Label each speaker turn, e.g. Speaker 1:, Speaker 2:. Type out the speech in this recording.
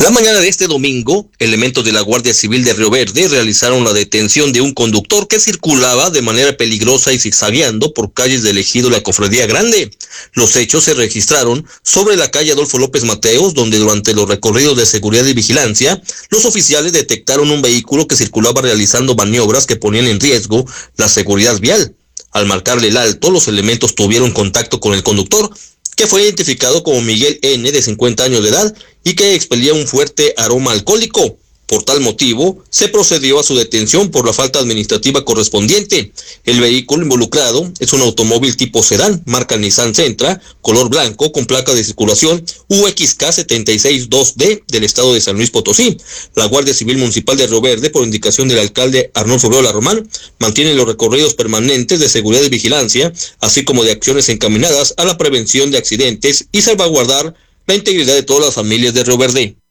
Speaker 1: La mañana de este domingo, elementos de la Guardia Civil de Río Verde realizaron la detención de un conductor que circulaba de manera peligrosa y zigzagueando por calles del ejido La Cofradía Grande. Los hechos se registraron sobre la calle Adolfo López Mateos, donde durante los recorridos de seguridad y vigilancia, los oficiales detectaron un vehículo que circulaba realizando maniobras que ponían en riesgo la seguridad vial. Al marcarle el alto, los elementos tuvieron contacto con el conductor, que fue identificado como Miguel N., de 50 años de edad, y que expelía un fuerte aroma alcohólico. Por tal motivo, se procedió a su detención por la falta administrativa correspondiente. El vehículo involucrado es un automóvil tipo sedán, marca Nissan Sentra, color blanco, con placa de circulación UXK 762D del estado de San Luis Potosí. La Guardia Civil Municipal de Río Verde, por indicación del alcalde Arnulfo Veola Román, mantiene los recorridos permanentes de seguridad y vigilancia, así como de acciones encaminadas a la prevención de accidentes y salvaguardar la integridad de todas las familias de Río Verde.